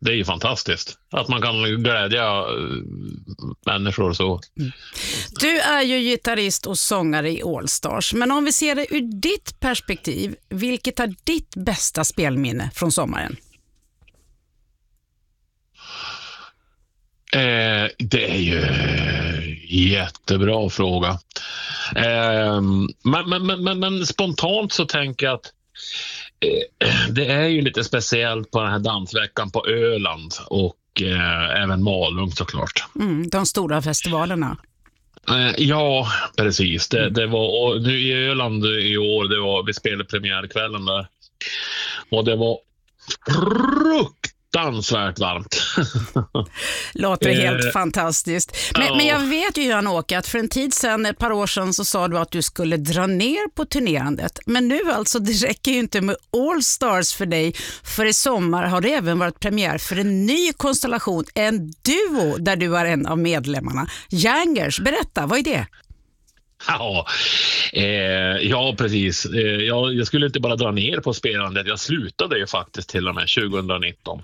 det är ju fantastiskt att man kan glädja människor så. Du är ju gitarrist och sångare i All Stars, men om vi ser det ur ditt perspektiv, vilket är ditt bästa spelminne från sommaren? Det är ju jättebra fråga. Men spontant så tänker jag att det är ju lite speciellt på den här dansveckan på Öland och även Malung såklart. De stora festivalerna. Ja, precis. Det var, och nu i Öland i år, vi spelade premiärkvällen där. Och det var fruktansvärt varmt. Låter helt fantastiskt. Men jag vet ju, Jan-Åke, att för en tid sedan, ett par år sedan, så sa du att du skulle dra ner på turnerandet. Men nu alltså, det räcker ju inte med All Stars för dig. För i sommar har det även varit premiär för en ny konstellation, en duo där du är en av medlemmarna. Youngers, berätta, vad är det? Ja, precis. Jag skulle inte bara dra ner på spelandet. Jag slutade ju faktiskt till och med 2019.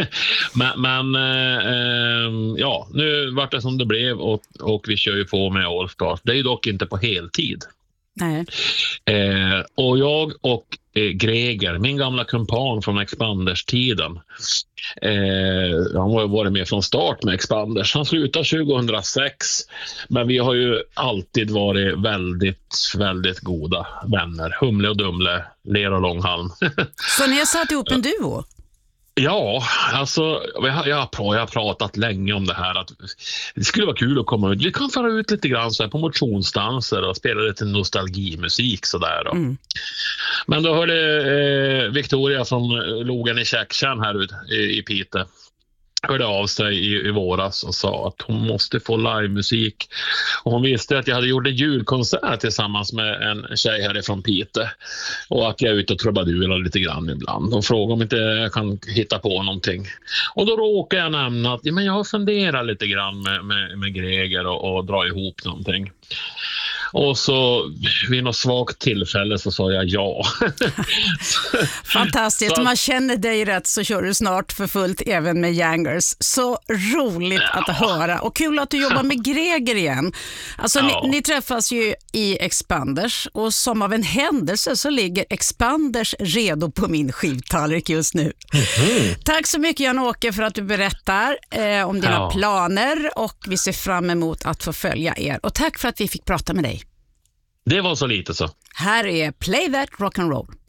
Ja, nu vart det som det blev och vi kör ju på med All Stars. Det är ju dock inte på heltid. Nej. Och jag och Greger, min gamla kumpan från Expanders-tiden, han har varit med från start med Expanders. Han slutade 2006, men vi har ju alltid varit väldigt, väldigt goda vänner. Humle och Dumle, ler och långhalm. Så ni har satt ihop en duo? Ja, alltså jag har pratat länge om det här, att det skulle vara kul att komma ut. Vi kan fara ut lite grann så här på motionsdanser och spela lite nostalgimusik sådär då. Men då hörde Victoria från Logen i Käcktjärn här ute i Piteå hörde av sig i våras och sa att hon måste få livemusik. Och hon visste att jag hade gjort en julkonsert tillsammans med en tjej härifrån Piteå och att jag är ute och trubadurar lite grann ibland och frågar om inte jag kan hitta på någonting. Och då råkar jag nämna att men jag har funderat lite grann med Greger och dra ihop någonting. Och så vid något svagt tillfälle så sa jag ja. Fantastiskt, om man känner dig rätt så kör du snart för fullt även med Youngers. Så roligt att höra och kul att du jobbar med Greger igen. Alltså ni träffas ju i Expanders och som av en händelse så ligger Expanders redo på min skivtallrik just nu. Tack så mycket Jan-Åke för att du berättar om dina planer och vi ser fram emot att få följa er. Och tack för att vi fick prata med dig. Det var så lite så. Här är Play That Rock and Roll.